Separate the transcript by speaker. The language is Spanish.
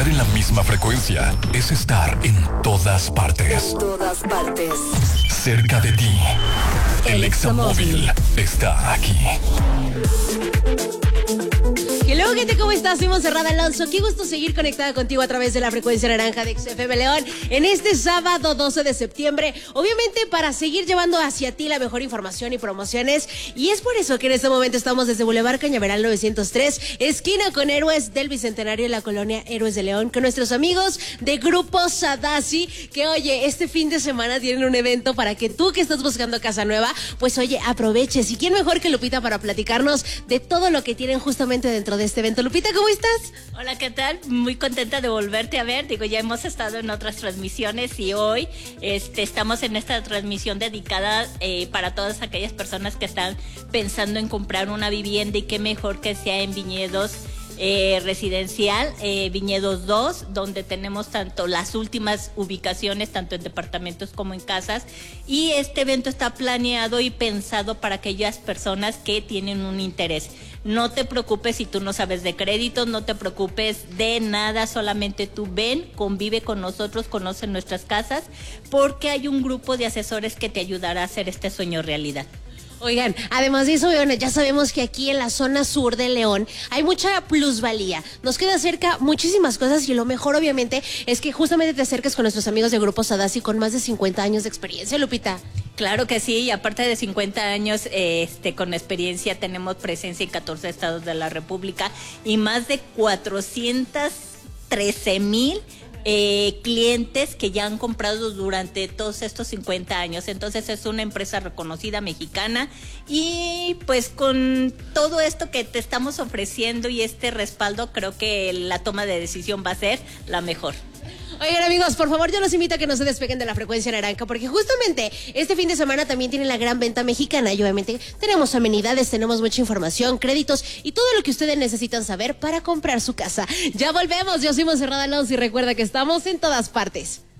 Speaker 1: Estar en la misma frecuencia es estar en todas partes.
Speaker 2: En todas partes.
Speaker 1: Cerca de ti. El Examóvil está aquí.
Speaker 3: Hello, gente, ¿cómo estás? Soy Montserrat Alonso. Qué gusto seguir conectada contigo a través de la frecuencia naranja de XFM León en este sábado 12 de septiembre. Obviamente para seguir llevando hacia ti la mejor información y promociones. Y es por eso que en este momento estamos desde Boulevard Cañaveral 903, esquina con Héroes del Bicentenario de la colonia Héroes de León, con nuestros amigos de Grupo Sadasi, que oye, este fin de semana tienen un evento para que tú que estás buscando casa nueva, pues oye, aproveches. Y quién mejor que Lupita para platicarnos de todo lo que tienen justamente dentro de este evento. Lupita, ¿cómo estás?
Speaker 4: Hola, ¿qué tal? Muy contenta de volverte a ver. Digo, ya hemos estado en otras transmisiones y hoy estamos en esta transmisión dedicada para todas aquellas personas que están pensando en comprar una vivienda, y qué mejor que sea en Viñedos Residencial, Viñedos 2, donde tenemos tanto las últimas ubicaciones, tanto en departamentos como en casas, y este evento está planeado y pensado para aquellas personas que tienen un interés. No te preocupes si tú no sabes de créditos, no te preocupes de nada, solamente tú ven, convive con nosotros, conoce nuestras casas, porque hay un grupo de asesores que te ayudará a hacer este sueño realidad.
Speaker 3: Oigan, además de eso, bueno, ya sabemos que aquí en la zona sur de León hay mucha plusvalía. Nos queda cerca muchísimas cosas y lo mejor, obviamente, es que justamente te acerques con nuestros amigos de Grupo Sadasi con más de 50 años de experiencia, Lupita.
Speaker 4: Claro que sí, y aparte de 50 años con experiencia, tenemos presencia en 14 estados de la República y más de 413,000 clientes que ya han comprado durante todos estos 50 años. Entonces es una empresa reconocida mexicana, y pues con todo esto que te estamos ofreciendo y este respaldo, creo que la toma de decisión va a ser la mejor.
Speaker 3: Oigan, amigos, por favor, yo los invito a que no se despeguen de la frecuencia naranja, porque justamente este fin de semana también tienen la gran venta mexicana, y obviamente tenemos amenidades, tenemos mucha información, créditos y todo lo que ustedes necesitan saber para comprar su casa. Ya volvemos, yo soy Montserrat Alonso y recuerda que estamos en todas partes.